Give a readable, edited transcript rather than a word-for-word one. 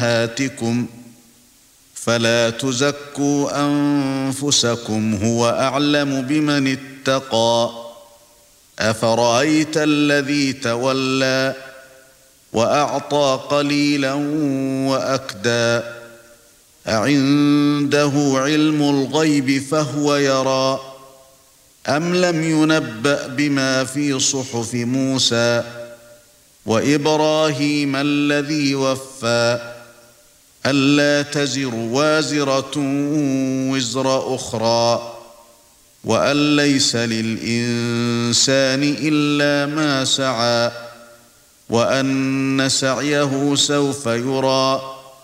أمهاتكم فلا تزكوا أنفسكم هو أعلم بمن اتقى أفرأيت الذي تولى وأعطى قليلا وأكدى أعنده علم الغيب فهو يرى أم لم ينبأ بما في صحف موسى وإبراهيم الذي وفى ألا تزر وازرة وزر أخرى وأن ليس للإنسان إلا ما سعى وأن سعيه سوف يرى